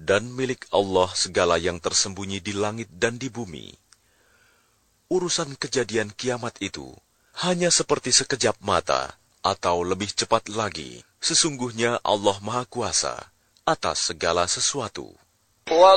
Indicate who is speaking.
Speaker 1: dan milik Allah segala yang tersembunyi di langit dan di bumi. Urusan kejadian kiamat itu hanya seperti sekejap mata, atau lebih cepat lagi. Sesungguhnya Allah Maha Kuasa atas segala sesuatu.